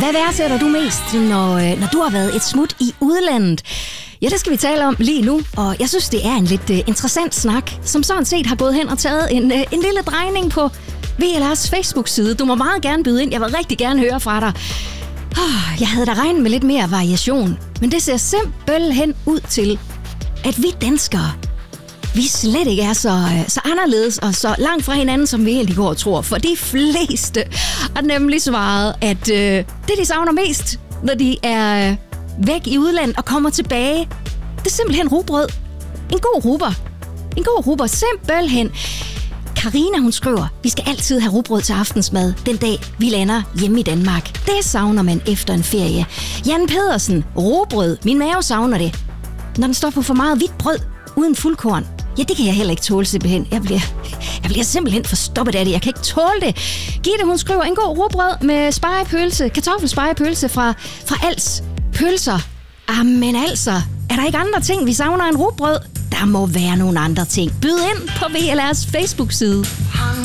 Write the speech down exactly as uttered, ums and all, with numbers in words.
Hvad værdsætter du mest, når, når du har været et smut i udlandet? Ja, det skal vi tale om lige nu, og jeg synes, det er en lidt uh, interessant snak, som sådan set har gået hen og taget en, uh, en lille drejning på V L R's Facebook-side. Du må meget gerne byde ind, jeg vil rigtig gerne høre fra dig. Oh, jeg havde da regnet med lidt mere variation, men det ser simpelthen ud til, at vi danskere, vi slet ikke er så, så anderledes og så langt fra hinanden, som vi egentlig går og tror. For de fleste har nemlig svaret, at øh, det, de savner mest, når de er væk i udlandet og kommer tilbage, det er simpelthen rugbrød. En god rugber. En god rugber, simpelthen. Karina, hun skriver, vi skal altid have rugbrød til aftensmad den dag, vi lander hjemme i Danmark. Det savner man efter en ferie. Jan Pedersen, rugbrød. Min mave savner det. Når den står på for meget hvidt brød uden fuldkorn, ja, det kan jeg heller ikke tåle simpelthen. Jeg bliver, jeg bliver simpelthen forstoppet af det. Jeg kan ikke tåle det. Gitte, hun skriver, en god rugbrød med spegepølse, kartoffelspegepølse fra, fra Als Pølser. Amen altså, er der ikke andre ting, vi savner en rugbrød? Der må være nogle andre ting. Byd ind på V L R's Facebook-side.